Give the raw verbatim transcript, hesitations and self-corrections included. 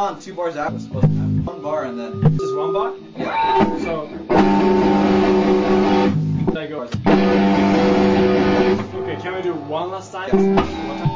on two bars after. Supposed to have one bar and then just one bar. Yeah. So I go. Okay, can we do one last time? Yes. One time?